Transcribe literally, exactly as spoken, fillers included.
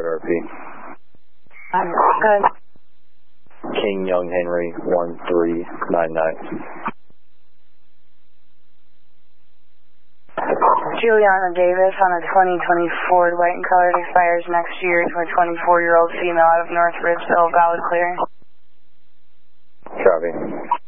R P. Um, good. King Young Henry one three nine nine. Juliana Davis on a twenty twenty Ford white and colored expires next year to a twenty-four year old female out of North Ridgeville, valid clear. Copy.